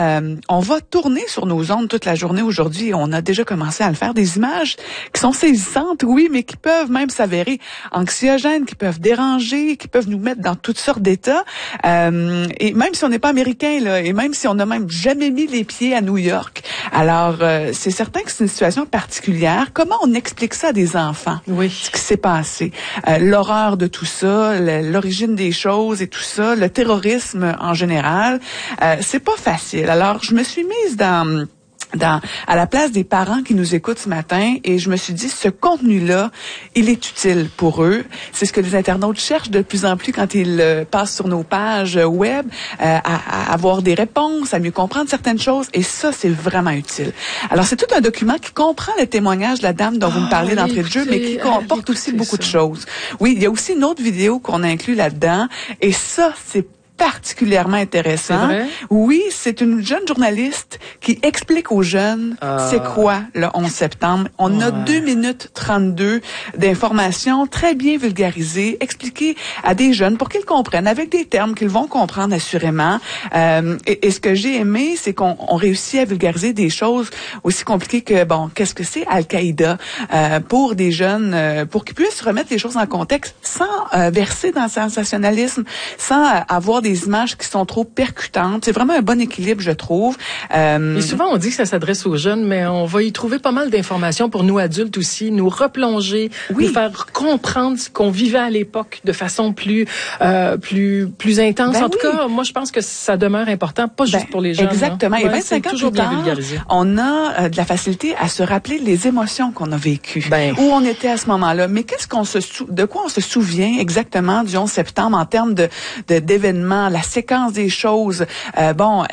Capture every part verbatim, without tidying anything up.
euh, on va tourner sur nos ondes toute la journée aujourd'hui. On a déjà commencé à le faire. Des images qui sont saisissantes, oui, mais qui peuvent même s'avérer anxiogènes, qui peuvent déranger, qui peuvent nous mettre dans toutes sortes d'états. Euh, et même si on n'est pas américain, là, et même si on n'a même jamais mis les pieds à New York. Alors, euh, c'est certain que c'est une situation particulière. Comment on explique ça à des enfants? Oui. Ce qui s'est passé. Euh, l'horreur de tout ça, l'origine des choses et tout ça, le terrorisme en général, euh, c'est pas facile. Alors, je me suis mise dans... Dans, à la place des parents qui nous écoutent ce matin, et je me suis dit, ce contenu-là, il est utile pour eux. C'est ce que les internautes cherchent de plus en plus quand ils euh, passent sur nos pages web, euh, à, à avoir des réponses, à mieux comprendre certaines choses, et ça, c'est vraiment utile. Alors, c'est tout un document qui comprend le témoignage de la dame dont ah, vous me parlez d'entrée de jeu, mais qui comporte aussi beaucoup ça. de choses. Oui, il y a aussi une autre vidéo qu'on inclut là-dedans, et ça, c'est particulièrement intéressant. C'est vrai? Oui, c'est une jeune journaliste qui explique aux jeunes euh... c'est quoi le onze septembre. On ouais. a deux minutes trente-deux d'informations très bien vulgarisées, expliquées à des jeunes pour qu'ils comprennent avec des termes qu'ils vont comprendre assurément. Euh, et, et ce que j'ai aimé, c'est qu'on on réussit à vulgariser des choses aussi compliquées que, bon, qu'est-ce que c'est Al-Qaïda euh, pour des jeunes, euh, pour qu'ils puissent remettre les choses en contexte sans euh, verser dans le sensationnalisme, sans euh, avoir des images qui sont trop percutantes. C'est vraiment un bon équilibre, je trouve. Euh... Et souvent, on dit que ça s'adresse aux jeunes, mais on va y trouver pas mal d'informations pour nous adultes aussi, nous replonger, oui. nous faire comprendre ce qu'on vivait à l'époque de façon plus euh, plus plus intense. Ben en tout oui. cas, moi, je pense que ça demeure important, pas juste ben, pour les jeunes. Exactement. Hein. Et ouais, vingt-cinq ans plus tard, on a euh, de la facilité à se rappeler les émotions qu'on a vécues, ben. où on était à ce moment-là. Mais qu'est-ce qu'on se sou... de quoi on se souvient exactement du onze septembre en termes de, de d'événements, la séquence des choses. Euh, bon,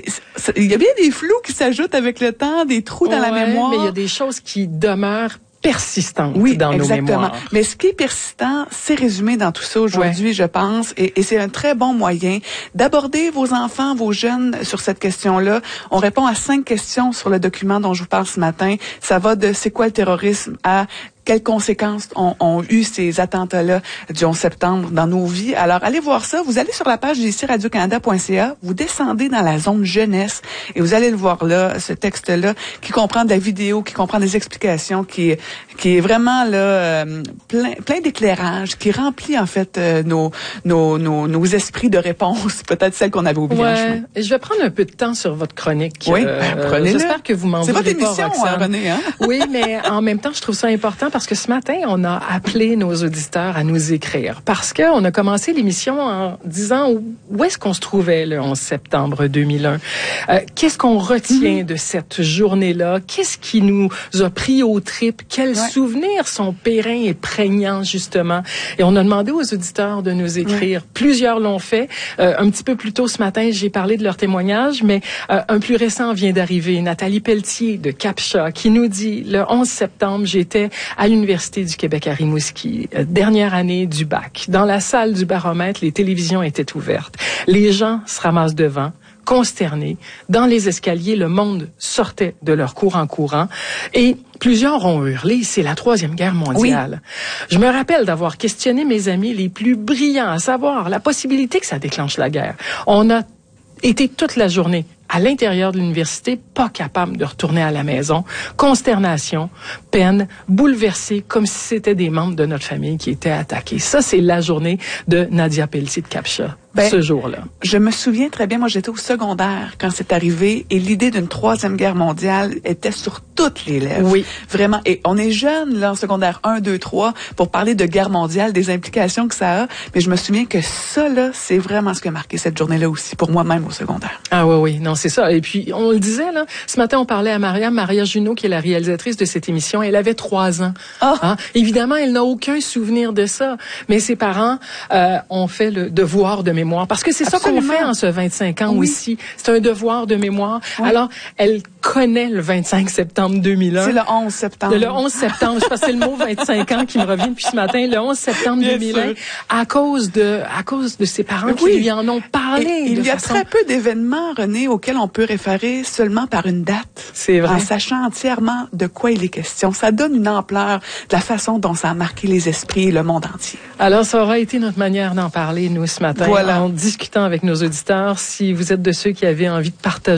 il y a bien des flous qui s'ajoutent avec le temps, des trous dans ouais, la mémoire. Mais il y a des choses qui demeurent persistantes oui, dans exactement. nos mémoires. Mais ce qui est persistant, c'est résumé dans tout ça aujourd'hui, ouais. je pense, et, et c'est un très bon moyen d'aborder vos enfants, vos jeunes sur cette question-là. On répond à cinq questions sur le document dont je vous parle ce matin. Ça va de c'est quoi le terrorisme à quelles conséquences ont, ont eu ces attentats-là du onze septembre dans nos vies. Alors, allez voir ça. Vous allez sur la page d'ici radio canada point c a, vous descendez dans la zone jeunesse et vous allez le voir là, ce texte-là, qui comprend de la vidéo, qui comprend des explications, qui, qui est vraiment là euh, plein, plein d'éclairage, qui remplit en fait euh, nos, nos, nos, nos esprits de réponse, peut-être celles qu'on avait oubliées ouais. en chemin. Et je vais prendre un peu de temps sur votre chronique. Oui, euh, ben, prenez-le. J'espère que vous m'en voulez pas, C'est votre émission, hein, René, hein? Oui, mais en même temps, je trouve ça important parce que ce matin, on a appelé nos auditeurs à nous écrire parce que on a commencé l'émission en disant où, où est-ce qu'on se trouvait le onze septembre deux mille un. Euh, qu'est-ce qu'on retient mm-hmm. de cette journée-là? Qu'est-ce qui nous a pris aux tripes? Quels ouais. souvenirs sont périns et prégnants, justement? Et on a demandé aux auditeurs de nous écrire. Ouais. Plusieurs l'ont fait. Euh, un petit peu plus tôt ce matin, j'ai parlé de leur témoignage, mais euh, un plus récent vient d'arriver. Nathalie Pelletier de Capcha qui nous dit, le onze septembre, j'étais à l'Université du Québec à Rimouski, euh, dernière année du bac. Dans la salle du baromètre, les télévisions étaient ouvertes. Les gens se ramassent devant, consternés. Dans les escaliers, le monde sortait de leur cours en courant et plusieurs ont hurlé, c'est la Troisième Guerre mondiale. Oui. Je me rappelle d'avoir questionné mes amis les plus brillants, à savoir la possibilité que ça déclenche la guerre. On a été toute la journée à l'intérieur de l'université, pas capable de retourner à la maison. Consternation, peine, bouleversé, comme si c'était des membres de notre famille qui étaient attaqués. Ça, c'est la journée de Nadia Pelletier de Capcha. Ben, ce jour-là. Je me souviens très bien, moi j'étais au secondaire quand c'est arrivé et l'idée d'une troisième guerre mondiale était sur toutes les lèvres. Oui. Vraiment. Et on est jeunes là en secondaire un, deux, trois pour parler de guerre mondiale, des implications que ça a. Mais je me souviens que ça là, c'est vraiment ce qui a marqué cette journée-là aussi pour moi-même au secondaire. Ah oui, oui. Non, c'est ça. Et puis, on le disait là, ce matin on parlait à Maria, Maria Junot qui est la réalisatrice de cette émission. Elle avait trois ans. Oh. Hein? Évidemment, elle n'a aucun souvenir de ça. Mais ses parents euh, ont fait le devoir de mémoire. Parce que c'est Absolument. Ça qu'on fait en ce vingt-cinq ans oui. aussi. C'est un devoir de mémoire. Oui. Alors, elle connaît le vingt-cinq septembre deux mille un. C'est le onze septembre. Le, le onze septembre. Je pense que c'est le mot vingt-cinq ans qui me revient depuis ce matin. Le onze septembre Bien deux mille un. Sûr. À cause de, à cause de ses parents oui. qui lui en ont parlé. Et, il y a façon... très peu d'événements, René, auxquels on peut référer seulement par une date. C'est vrai. En sachant entièrement de quoi il est question. Ça donne une ampleur de la façon dont ça a marqué les esprits et le monde entier. Alors, ça aura été notre manière d'en parler, nous, ce matin. Voilà. En discutant avec nos auditeurs. Si vous êtes de ceux qui avaient envie de partager